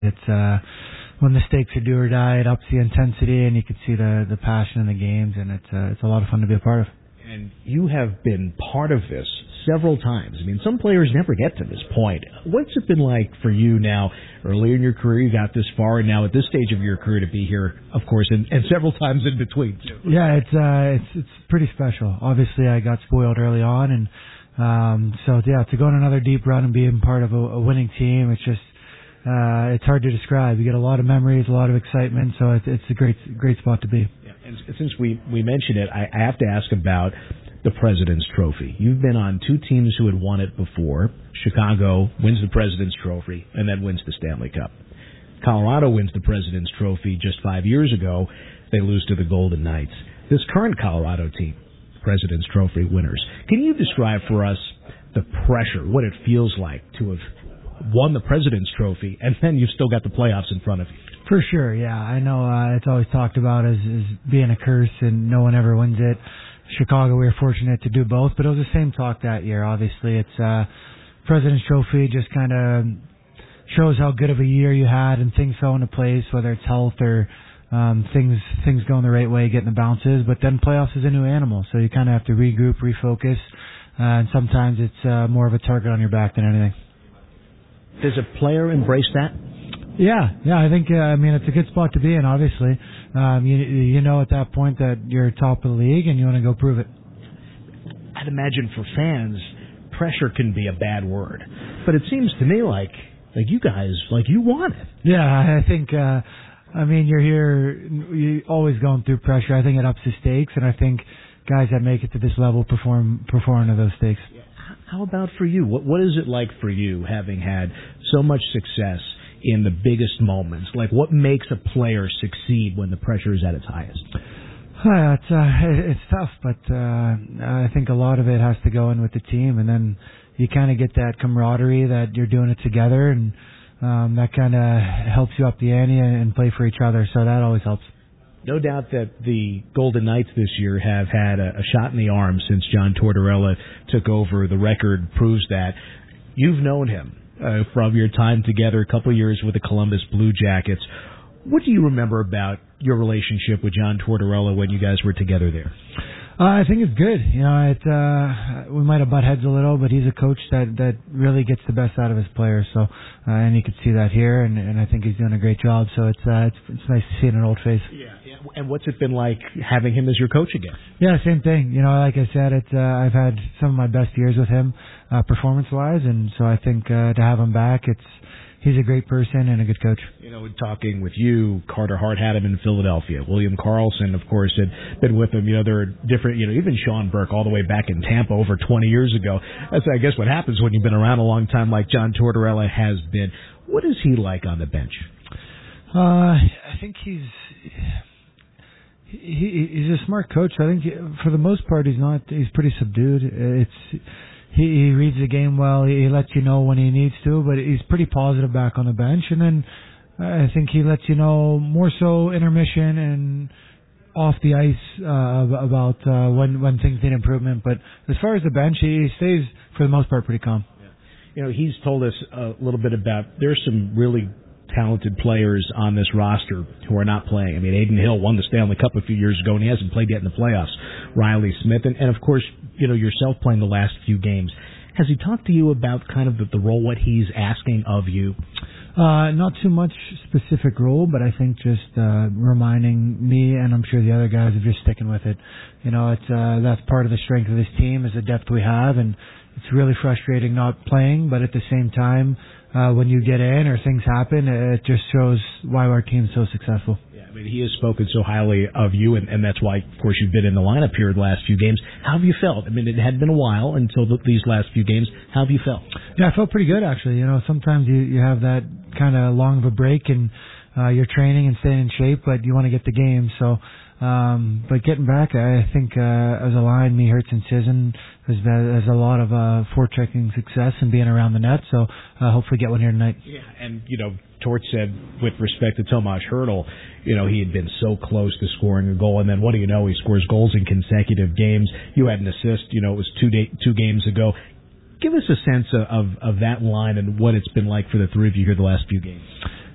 It's when the stakes are do or die, it ups the intensity, and you can see the passion in the games, and it's a lot of fun to be a part of. And you have been part of this several times. I mean, some players never get to this point. What's it been like for you now? Earlier in your career, you got this far, and now at this stage of your career to be here, of course, and several times in between, too. Yeah, it's pretty special. Obviously, I got spoiled early on, and so to go on another deep run and being part of a winning team, it's just it's hard to describe. You get a lot of memories, a lot of excitement, so it's a great spot to be. Yeah, and since we mentioned it, I have to ask about the President's Trophy. You've been on two teams who had won it before. Chicago wins the President's Trophy and then wins the Stanley Cup. Colorado wins the President's Trophy just 5 years ago. They lose to the Golden Knights. This current Colorado team, President's Trophy winners, can you describe for us the pressure, what it feels like to have won the President's Trophy, and then you've still got the playoffs in front of you? For sure, yeah. I know it's always talked about as being a curse and no one ever wins it. Chicago, we were fortunate to do both, but it was the same talk that year. Obviously, it's President's Trophy just kind of shows how good of a year you had and things fell into place, whether it's health or things going the right way, getting the bounces. But then playoffs is a new animal, so you kind of have to regroup, refocus, and sometimes it's more of a target on your back than anything. Does a player embrace that? Yeah, I think, it's a good spot to be in, obviously. You know at that point that you're top of the league and you want to go prove it. I'd imagine for fans, pressure can be a bad word. But it seems to me like you guys, you want it. Yeah, I think, you're here, you're always going through pressure. I think it ups the stakes, and I think guys that make it to this level perform to those stakes. How about for you? What is it like for you, having had so much success in the biggest moments? What makes a player succeed when the pressure is at its highest? It's tough, but I think a lot of it has to go in with the team, and then you kind of get that camaraderie that you're doing it together, and that kind of helps you up the ante and play for each other, so that always helps. No doubt that the Golden Knights this year have had a shot in the arm since John Tortorella took over. The record proves that. You've known him from your time together, a couple of years with the Columbus Blue Jackets. What do you remember about your relationship with John Tortorella when you guys were together there? I think it's good. We might have butt heads a little, but he's a coach that really gets the best out of his players. So, and you can see that here, and I think he's doing a great job. So it's nice to see an old face. Yeah. And what's it been like having him as your coach again? Yeah, same thing. Like I said, I've had some of my best years with him, performance-wise, and so I think to have him back, he's a great person and a good coach. Talking with you, Carter Hart had him in Philadelphia. William Karlsson, of course, had been with him. There are different, even Sean Burke all the way back in Tampa over 20 years ago. That's, I guess, what happens when you've been around a long time like John Tortorella has been. What is he like on the bench? I think he's a smart coach. I think for the most part he's pretty subdued. He reads the game well. He lets you know when he needs to, but he's pretty positive back on the bench. And then I think he lets you know more so intermission and off the ice about when things need improvement. But as far as the bench, he stays for the most part pretty calm. Yeah. He's told us a little bit about there's some really talented players on this roster who are not playing. Aiden Hill won the Stanley Cup a few years ago, and he hasn't played yet in the playoffs. Riley Smith, and of course, yourself playing the last few games. Has he talked to you about kind of the role, what he's asking of you? Not too much specific role, but I think just reminding me, and I'm sure the other guys, of just sticking with it. That's part of the strength of this team is the depth we have, and it's really frustrating not playing, but at the same time, when you get in or things happen, it just shows why our team's so successful. Yeah, he has spoken so highly of you, and that's why, of course, you've been in the lineup here the last few games. How have you felt? It had been a while until these last few games. How have you felt? Yeah, I felt pretty good, actually. Sometimes you have that kind of long of a break, and you're training and staying in shape, but you want to get the game, so... but getting back, I think as a line, me, Hertz, and Sisson has a lot of forechecking success and being around the net. So hopefully get one here tonight. Yeah, and Tort said with respect to Tomas Hertl, he had been so close to scoring a goal, and then what do you know? He scores goals in consecutive games. You had an assist. It was two games ago. Give us a sense of that line and what it's been like for the three of you here the last few games.